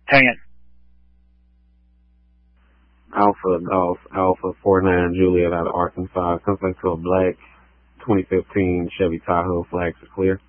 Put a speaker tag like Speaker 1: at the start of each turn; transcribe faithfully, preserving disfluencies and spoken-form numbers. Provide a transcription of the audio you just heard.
Speaker 1: Hang it.
Speaker 2: Alpha Golf Alpha four nine Juliet out of Arkansas. Comes back to a black twenty fifteen Chevy Tahoe. Flags are clear.